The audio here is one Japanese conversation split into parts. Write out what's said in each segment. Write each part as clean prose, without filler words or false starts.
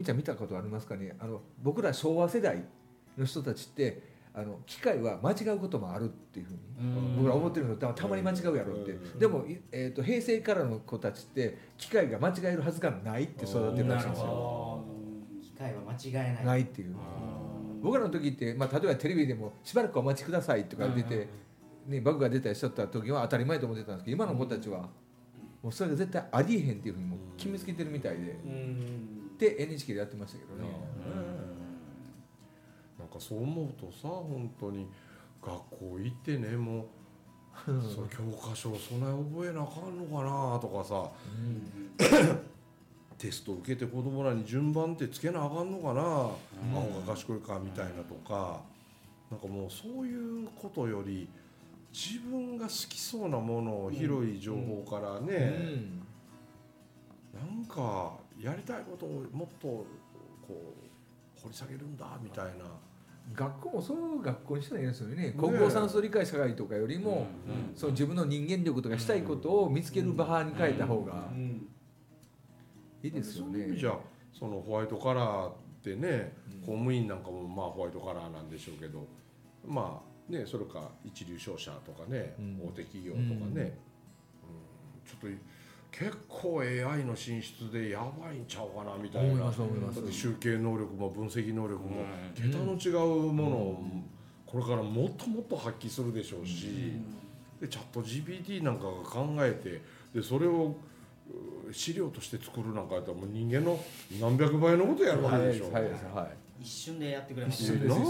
ちゃん見たことありますかね。僕ら昭和世代の人たちって機械は間違うこともあるっていうふうに僕ら思ってるの。たまに間違うやろって。でも、平成からの子たちって機械が間違えるはずがないって育てるらしいんですよ。 機械は間違えない。 ないっていう。僕らの時って、例えばテレビでもしばらくお待ちくださいとか出て、バグが出たりしちゃった時は当たり前と思ってたんですけど、今の子たちはもうそれが絶対ありえへんっていうふうにもう決めつけてるみたいで、で NHK でやってましたけどね。 なんかそう思うとさ、本当に学校行ってね、もうその教科書をそんなに覚えなあかんのかなとかさ、テスト受けて子供らに順番ってつけなあかんのかな、アホか賢いかみたいなとか、なんかもうそういうことより自分が好きそうなものを広い情報からね、なんかやりたいことをもっとこう掘り下げるんだみたいな。 学校もそういう学校にしたらいいですよね。国語算数理解社会とかよりも、その自分の人間力とかしたいことを見つける場に変えた方がいいですよね。 そういう意味じゃそのホワイトカラーってね、公務員なんかもホワイトカラーなんでしょうけど、それか一流商社とかね、大手企業とかね、ちょっと結構 AI の進出でやばいんちゃうかなみたいな。だって集計能力も分析能力も桁の違うものをこれからもっともっと発揮するでしょうし、でチャット GPT なんかが考えて、でそれを資料として作るなんかやったらもう人間の何百倍のことやるわけでしょ。 一瞬でやってくれますよね。 人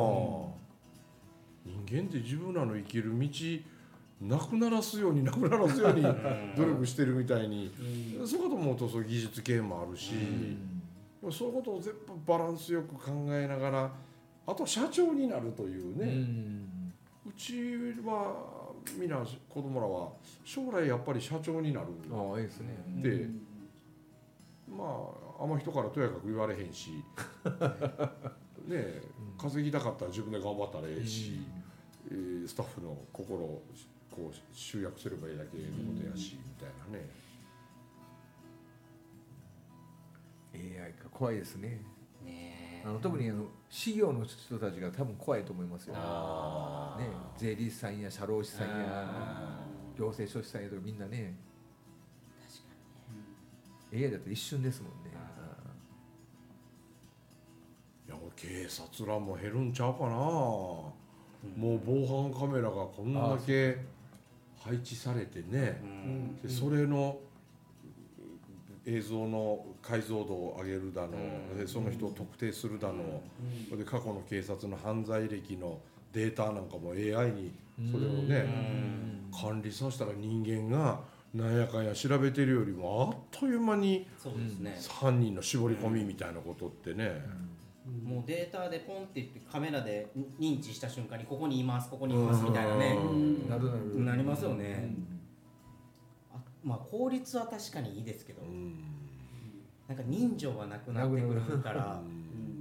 間って自分らの生きる道なくならすように努力してるみたいに、そうかと思うとそう技術系もあるし、そういうことを全部バランスよく考えながら、あと社長になるというね、うちはみんな子供らは将来やっぱり社長になる。 いいですね。 であんま人からとやかく言われへんしね、稼ぎたかったら自分で頑張ったらええし、スタッフの心をこう集約すればいいだけのことやし、みたいなね。 AI か怖いですね。特に事業の人たちが多分怖いと思いますよ。税理士さんや社労士さんや行政書士さんやとかみんなね、 確かに AI だと一瞬ですもんね。 いや警察らも減るんちゃうかな、もう防犯カメラがこんだけ配置されてね、でそれの映像の解像度を上げるだの、でその人を特定するだの、で過去の警察の犯罪歴のデータなんかも AI にそれをね管理させたら、人間がなんやかんや調べてるよりもあっという間に犯人の絞り込みみたいなことってね、 もうデータでポンっていってカメラで認知した瞬間にここにいますここにいますみたいなね、なりますよね。効率は確かにいいですけど、なんか人情はなくなってくるから。だ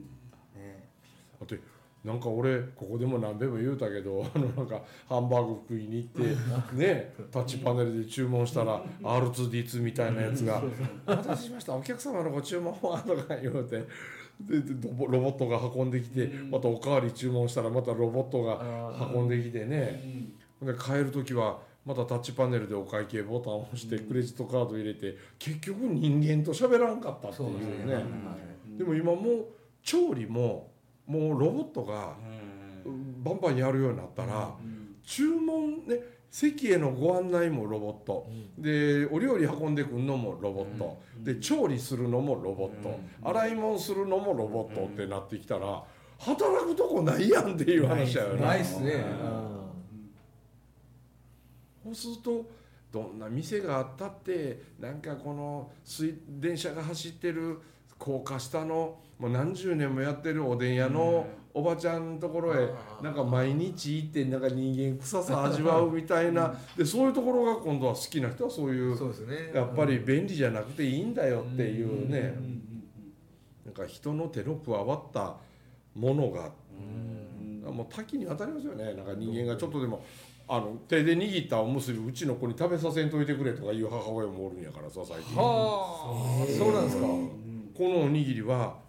ってなんか俺ここでも何べも言うたけど、なんかハンバーグ食いに行ってね、タッチパネルで注文したら R2D2 みたいなやつが「お待たせしましたお客様のご注文は」とか言うて、でロボットが運んできて、またおかわり注文したらまたロボットが運んできてね、で帰る時はまたタッチパネルでお会計ボタンを押してクレジットカード入れて、結局人間と喋らんかったっていうね。でも今もう調理ももうロボットがバンバンやるようになったら、注文ね、席へのご案内もロボット、でお料理運んでくるのもロボット、で調理するのもロボット、洗い物するのもロボットってなってきたら、働くとこないやんっていう話だよね。 ないっすね。 そうするとどんな店があったって、なんかこの電車が走ってる高架下のもう何十年もやってるおでん屋のおばちゃんのところへなんか毎日行って、なんか人間臭さ味わうみたいな、でそういうところが今度は好きな人はそういう、やっぱり便利じゃなくていいんだよっていうね、なんか人の手の加わったものがもう多岐にわたりますよね。なんか人間がちょっとでも手で握ったおむすびうちの子に食べさせんといてくれとかいう母親もおるんやからさ、最近。 はあ、そうなんですか。 このおにぎりは